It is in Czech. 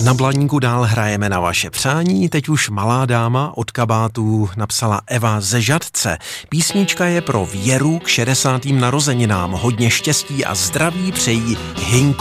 Na Blaníku dál hrajeme na vaše přání, teď už Malá dáma od kabátů napsala Eva ze Žatce. Písnička je pro Věru k 60. narozeninám. Hodně štěstí a zdraví přejí Hynko